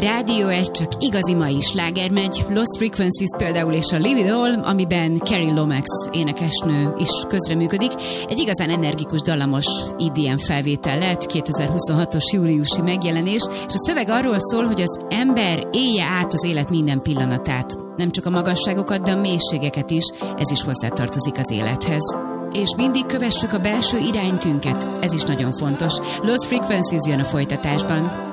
Rádió 1 csak igazi mai sláger megy. Lost Frequencies például és a Live It All, amiben Carrie Lomax énekesnő is közreműködik. Egy igazán energikus, dallamos EDM felvétel lett, 2026-os júliusi megjelenés, és a szöveg arról szól, hogy az ember élje át az élet minden pillanatát. Nem csak a magasságokat, de a mélységeket is, ez is hozzátartozik az élethez. És mindig kövessük a belső iránytünket, ez is nagyon fontos. Lost Frequencies jön a folytatásban.